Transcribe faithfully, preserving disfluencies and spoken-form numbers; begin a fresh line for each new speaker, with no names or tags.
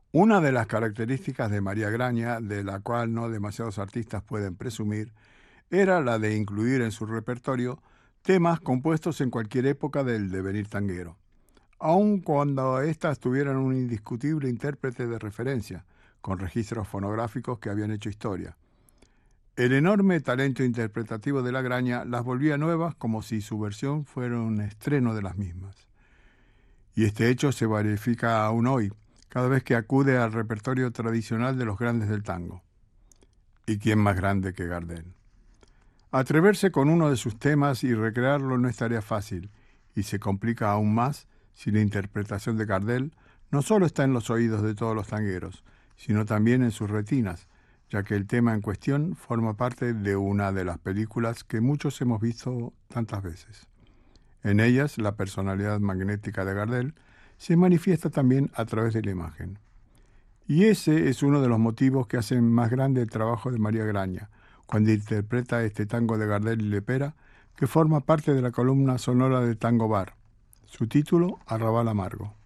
Una de las características de María Graña, de la cual no demasiados artistas pueden presumir, era la de incluir en su repertorio temas compuestos en cualquier época del devenir tanguero, aun cuando éstas tuvieran un indiscutible intérprete de referencia, con registros fonográficos que habían hecho historia. El enorme talento interpretativo de la Graña las volvía nuevas como si su versión fuera un estreno de las mismas. Y este hecho se verifica aún hoy, cada vez que acude al repertorio tradicional de los grandes del tango. ¿Y quién más grande que Gardel? Atreverse con uno de sus temas y recrearlo no es tarea fácil, y se complica aún más si la interpretación de Gardel no solo está en los oídos de todos los tangueros, sino también en sus retinas, ya que el tema en cuestión forma parte de una de las películas que muchos hemos visto tantas veces. En ellas, la personalidad magnética de Gardel se manifiesta también a través de la imagen. Y ese es uno de los motivos que hacen más grande el trabajo de María Graña, cuando interpreta este tango de Gardel y Lepera, que forma parte de la columna sonora de Tango Bar. Su título, Arrabal Amargo.